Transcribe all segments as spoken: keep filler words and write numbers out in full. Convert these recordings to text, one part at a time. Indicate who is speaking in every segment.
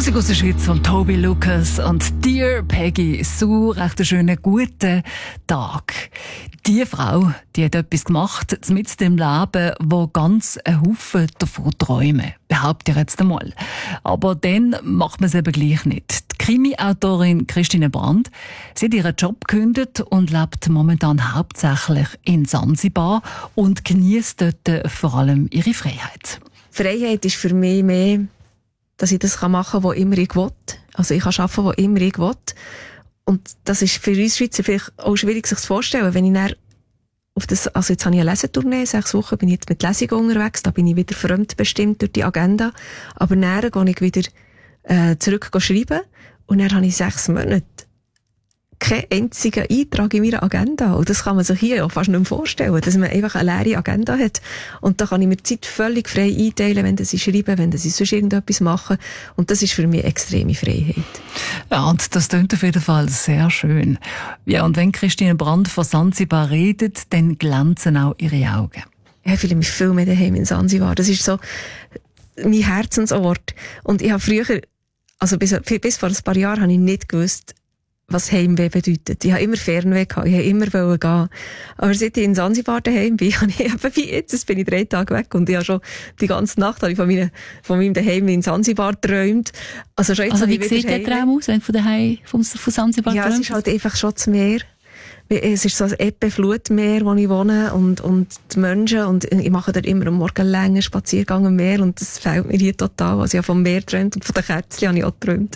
Speaker 1: Musik aus der Schweiz von Toby Lucas und Dear Peggy. So recht einen schönen guten Tag. Die Frau, die hat etwas gemacht mit dem Leben, wo ganz ein Haufen davon träumen. Behaupte ich jetzt einmal. Aber dann macht man es eben gleich nicht. Die Krimi-Autorin Christine Brandt, sie hat ihren Job gekündigt und lebt momentan hauptsächlich in Sansibar und genießt dort vor allem ihre Freiheit.
Speaker 2: Freiheit ist für mich mehr, dass ich das machen kann, was immer ich will. Also ich kann arbeiten, wo immer ich will. Und das ist für uns Schweizer vielleicht auch schwierig, sich zu vorstellen. Wenn ich dann auf das, also jetzt habe ich eine Lesetournee, sechs Wochen bin ich jetzt mit Lesungen unterwegs, da bin ich wieder fremdbestimmt durch die Agenda. Aber dann gehe ich wieder äh, zurück schreiben und dann habe ich sechs Monate keinen einzigen Eintrag in meiner Agenda. Und das kann man sich hier auch fast nicht mehr vorstellen, dass man einfach eine leere Agenda hat. Und da kann ich mir die Zeit völlig frei einteilen, wenn sie schreiben, wenn sie sonst irgendetwas machen. Und das ist für mich extreme Freiheit.
Speaker 1: Ja, und das klingt auf jeden Fall sehr schön. Ja, und wenn Christine Brandt von Sansibar redet, dann glänzen auch ihre Augen.
Speaker 2: Ich fühle mich viel mehr daheim in Sansibar. Das ist so mein Herzensort. Und ich habe früher, also bis, bis vor ein paar Jahren, habe ich nicht gewusst, was Heimweh bedeutet. Ich habe immer Fernweh gehabt, ich wollte immer gehen. Aber seit ich in Sansibar daheim bin, habe ich eben wie jetzt, jetzt bin ich drei Tage weg und ich habe schon die ganze Nacht habe ich von, meine, von meinem Daheim in Sansibar geträumt. Also, schon jetzt
Speaker 1: also wie sieht der Traum aus, wenn du von daheim von, von Sansibar
Speaker 2: ja,
Speaker 1: träumst?
Speaker 2: Ja, es ist halt einfach schon das Meer. Es ist so ein Ebbe-Flutmeer, wo ich wohne, und, und die Menschen, und ich mache dort immer am Morgen einen langen Spaziergang am Meer, und das fehlt mir hier total. Also ich habe vom Meer geträumt und von den Kätzchen habe ich auch geträumt.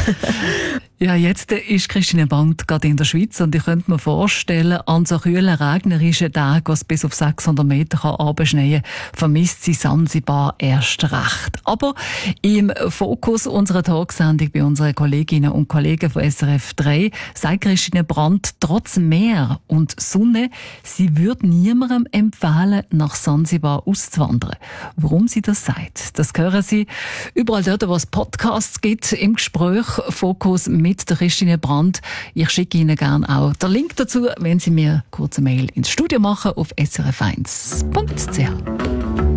Speaker 1: Ja, jetzt ist Christine Brandt gerade in der Schweiz und ich könnte mir vorstellen, an so kühlen, regnerischen Tagen, wo es bis auf sechshundert Meter runterschneien kann, vermisst sie Sansibar erst recht. Aber im Fokus unserer Talksendung bei unseren Kolleginnen und Kollegen von S R F drei sagt Christine Brandt, trotz Meer und Sonne, sie würde niemandem empfehlen, nach Sansibar auszuwandern. Warum sie das sagt, das hören Sie überall dort, wo es Podcasts gibt, im Gespräch Fokus mit mit der Christine Brandt. Ich schicke Ihnen gerne auch den Link dazu, wenn Sie mir kurz eine Mail ins Studio machen auf s r f eins punkt c h.